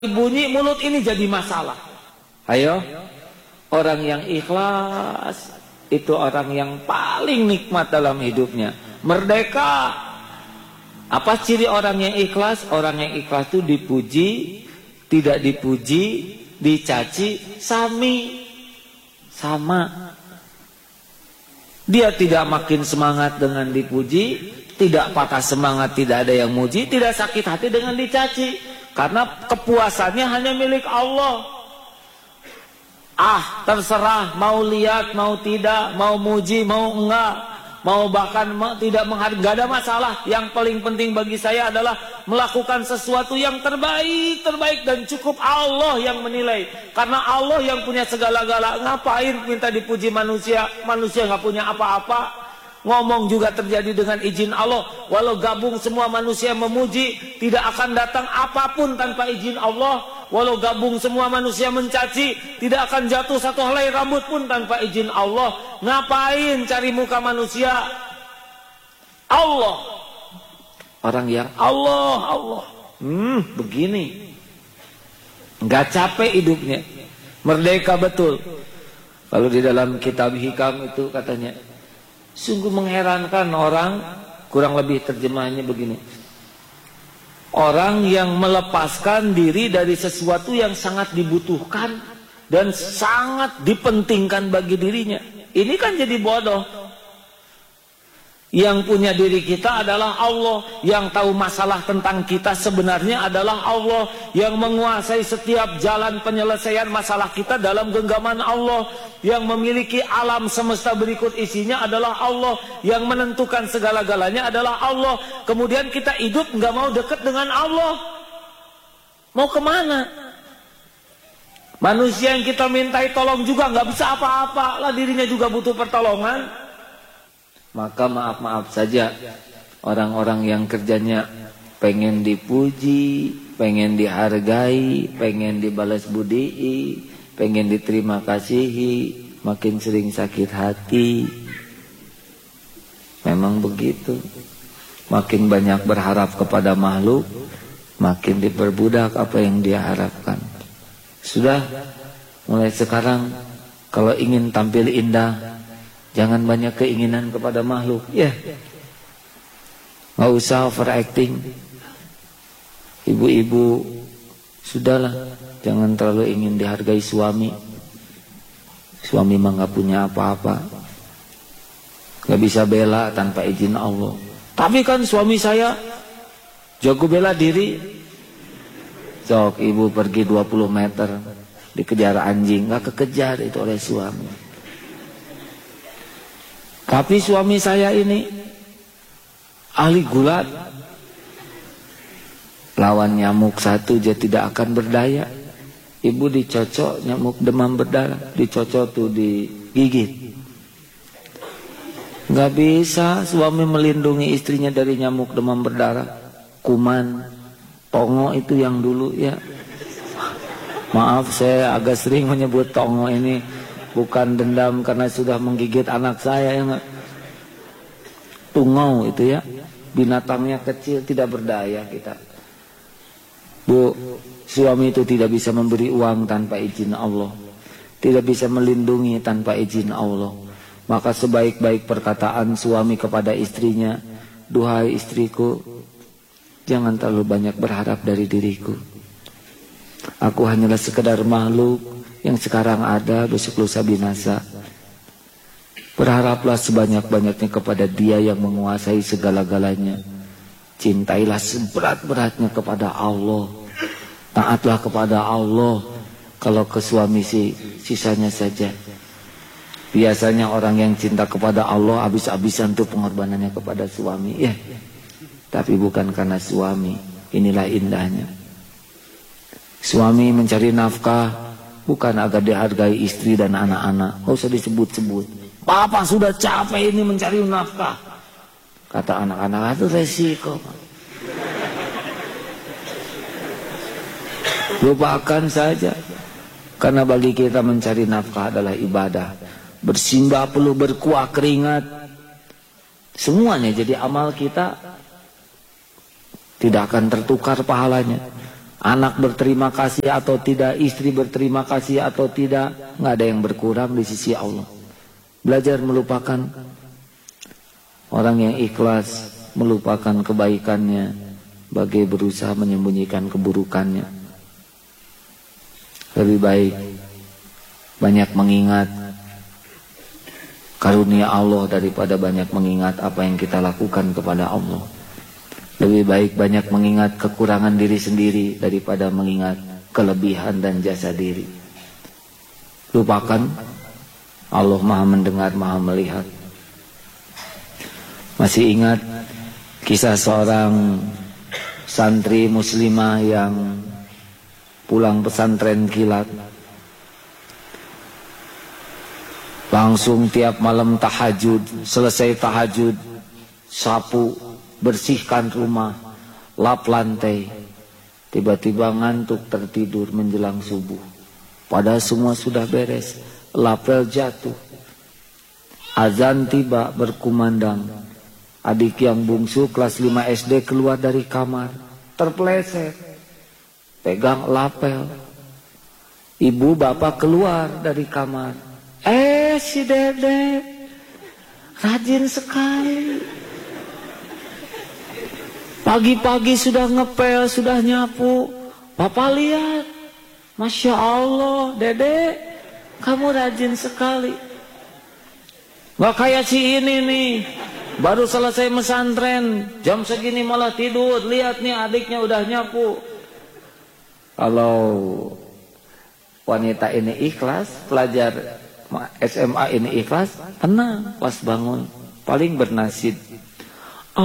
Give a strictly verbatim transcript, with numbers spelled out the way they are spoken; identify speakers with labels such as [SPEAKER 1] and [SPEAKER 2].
[SPEAKER 1] bunyi mulut ini jadi masalah. Ayo, orang yang ikhlas itu orang yang paling nikmat dalam hidupnya. Merdeka. Apa ciri orang yang ikhlas? Orang yang ikhlas itu dipuji, tidak dipuji, dicaci, sami, sama. Dia tidak makin semangat dengan dipuji, tidak patah semangat, tidak ada yang muji, tidak sakit hati dengan dicaci. Karena kepuasannya hanya milik Allah. Ah, terserah mau lihat, mau tidak, mau muji, mau enggak, mau bahkan mau tidak menghargai, enggak ada masalah. Yang paling penting bagi saya adalah melakukan sesuatu yang terbaik, terbaik dan cukup Allah yang menilai. Karena Allah yang punya segala-gala. Ngapain minta dipuji manusia? Manusia nggak punya apa-apa. Ngomong juga terjadi dengan izin Allah. Walau gabung semua manusia memuji, tidak akan datang apapun tanpa izin Allah. Walau gabung semua manusia mencaci, tidak akan jatuh satu helai rambut pun tanpa izin Allah. Ngapain cari muka manusia? Allah. Orang yang Allah, Allah. Hmm, begini. Nggak capek hidupnya. Merdeka betul. Kalau di dalam kitab Hikam itu katanya, sungguh mengherankan orang, kurang lebih terjemahannya begini. Orang yang melepaskan diri dari sesuatu yang sangat dibutuhkan dan sangat dipentingkan bagi dirinya. Ini kan jadi bodoh. Yang punya diri kita adalah Allah. Yang tahu masalah tentang kita sebenarnya adalah Allah. Yang menguasai setiap jalan penyelesaian masalah kita dalam genggaman Allah. Yang memiliki alam semesta berikut isinya adalah Allah. Yang menentukan segala-galanya adalah Allah. Kemudian kita hidup nggak mau dekat dengan Allah. Mau kemana? Manusia yang kita mintai tolong juga nggak bisa apa-apa lah, dirinya juga butuh pertolongan. Maka maaf-maaf saja orang-orang yang kerjanya pengen dipuji, pengen dihargai, pengen dibalas budi, pengen diterima kasihi, makin sering sakit hati. Memang begitu. Makin banyak berharap kepada makhluk, makin diperbudak apa yang dia harapkan. Sudah, mulai sekarang kalau ingin tampil indah, jangan banyak keinginan kepada makhluk. Ya, nggak usah overacting. Ibu-ibu, sudahlah, jangan terlalu ingin dihargai suami. Suami mah nggak punya apa-apa, nggak bisa bela tanpa izin Allah. Tapi kan suami saya jago bela diri. Sok ibu pergi dua puluh meter, dikejar anjing, nggak kekejar itu oleh suami. Tapi suami saya ini ahli gulat. Lawan nyamuk satu dia tidak akan berdaya. Ibu dicocok nyamuk demam berdarah, dicocok tuh digigit. Gak bisa suami melindungi istrinya dari nyamuk demam berdarah. Kuman, tongo itu yang dulu ya. Maaf saya agak sering menyebut tongo ini. Bukan dendam karena sudah menggigit anak saya ya enggak. Tungau itu ya, binatangnya kecil, tidak berdaya kita. Bu, suami itu tidak bisa memberi uang tanpa izin Allah, tidak bisa melindungi tanpa izin Allah. Maka sebaik-baik perkataan suami kepada istrinya, duhai istriku, jangan terlalu banyak berharap dari diriku. Aku hanyalah sekedar makhluk yang sekarang ada, besok lusa binasa. Berharaplah sebanyak-banyaknya kepada Dia yang menguasai segala-galanya. Cintailah seberat-beratnya kepada Allah. Taatlah kepada Allah. Kalau ke suami sih, sisanya saja. Biasanya orang yang cinta kepada Allah habis-habisan tuh pengorbanannya kepada suami. Ya, tapi bukan karena suami. Inilah indahnya. Suami mencari nafkah bukan agar dihargai istri dan anak-anak. Gak usah disebut-sebut. Papa sudah capek ini mencari nafkah. Kata anak-anak, itu resiko. Lupakan saja. Karena bagi kita mencari nafkah adalah ibadah. Bersimbah peluh, berkuah keringat, semuanya jadi amal kita. Tidak akan tertukar pahalanya. Anak berterima kasih atau tidak, istri berterima kasih atau tidak, nggak ada yang berkurang di sisi Allah. Belajar melupakan. Orang yang ikhlas melupakan kebaikannya, bagai berusaha menyembunyikan keburukannya. Lebih baik banyak mengingat karunia Allah daripada banyak mengingat apa yang kita lakukan kepada Allah. Lebih baik banyak mengingat kekurangan diri sendiri daripada mengingat kelebihan dan jasa diri. Lupakan, Allah Maha mendengar, Maha melihat. Masih ingat kisah seorang santri muslimah yang pulang pesantren kilat, langsung tiap malam tahajud, selesai tahajud sapu, bersihkan rumah, lap lantai, tiba-tiba ngantuk tertidur menjelang subuh. Padahal semua sudah beres, lapel jatuh, azan tiba berkumandang. Adik yang bungsu kelas lima S D keluar dari kamar, terpeleset, pegang lapel. Ibu bapak keluar dari kamar, eh si Dede rajin sekali, pagi-pagi sudah ngepel, sudah nyapu. Bapak lihat, Masya Allah Dede, kamu rajin sekali. Gak kayak si ini nih, baru selesai pesantren, jam segini malah tidur. Lihat nih adiknya udah nyapu. Kalau wanita ini ikhlas, pelajar S M A ini ikhlas, tenang pas bangun, paling bernasib